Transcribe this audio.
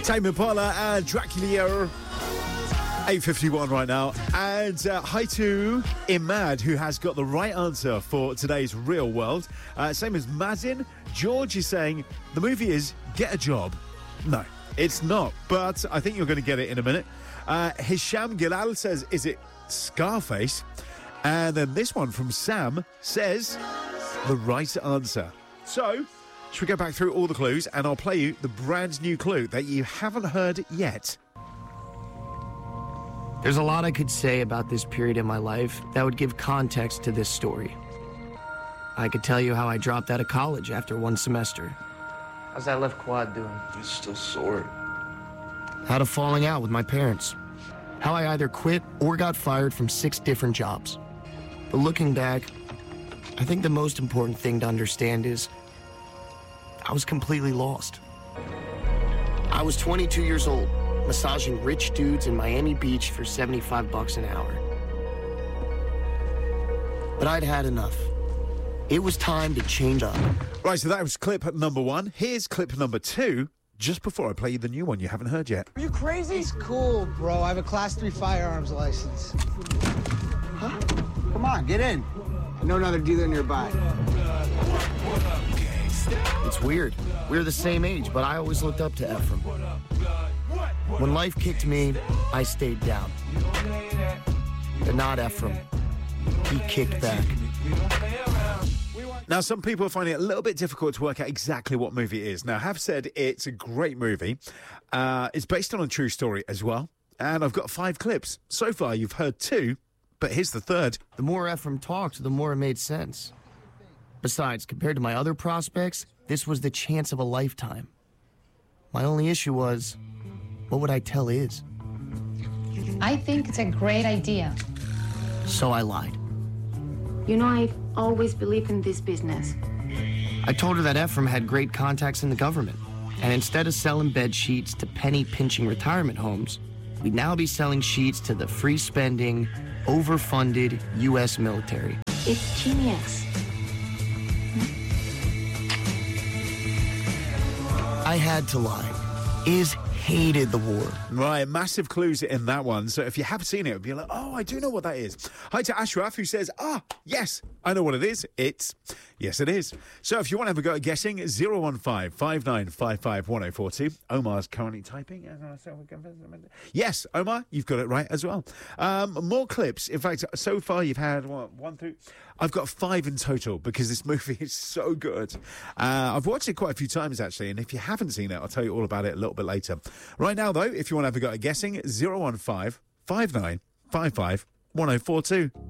Tame Impala and Dracula. 8:51 right now. And hi to Imad, who has got the right answer for today's Real World. Same as Mazin. George is saying the movie is Get a Job. No, it's not, but I think you're going to get it in a minute. Hisham Gilal says, is it Scarface? And then this one from Sam says the right answer. So, should we go back through all the clues and I'll play you the brand new clue that you haven't heard yet. There's a lot I could say about this period in my life that would give context to this story. I could tell you how I dropped out of college after one semester. How's that left quad doing? It's still sore. Had a falling out with my parents. How I either quit or got fired from 6 different jobs. But looking back, I think the most important thing to understand is I was completely lost. I was 22 years old, massaging rich dudes in Miami Beach for $75 an hour. But I'd had enough. It was time to change up. Right, so that was clip number 1. Here's clip number 2, just before I play you the new one you haven't heard yet. Are you crazy? It's cool, bro. I have a Class 3 firearms license. Huh? Come on, get in. I know another dealer nearby. It's weird. We're the same age, but I always looked up to Ephraim. When life kicked me, I stayed down. But not Ephraim. He kicked back. Now, some people find it a little bit difficult to work out exactly what movie it is. Now, I have said it's a great movie. It's based on a true story as well. And I've got 5 clips. So far, you've heard 2, but here's the third. The more Ephraim talked, the more it made sense. Besides, compared to my other prospects, this was the chance of a lifetime. My only issue was, what would I tell Iz? I think it's a great idea. So I lied. You know, I've always believed in this business. I told her that Ephraim had great contacts in the government, and instead of selling bed sheets to penny-pinching retirement homes, we'd now be selling sheets to the free-spending, overfunded U.S. military. It's genius. I had to lie. Iz hated the war. Right, massive clues in that one. So if you have seen it, it'll be like, oh, I do know what that is. Hi to Ashraf, who says, yes, I know what it is. Yes, it is. So if you want to have a go at guessing, 015-5955-1042. Omar's currently typing. Yes, Omar, you've got it right as well. More clips. In fact, so far you've had, 1 through... I've got 5 in total because this movie is so good. I've watched it quite a few times, actually, and if you haven't seen it, I'll tell you all about it a little bit later. Right now, though, if you want to have a go at guessing, 015-5955-1042.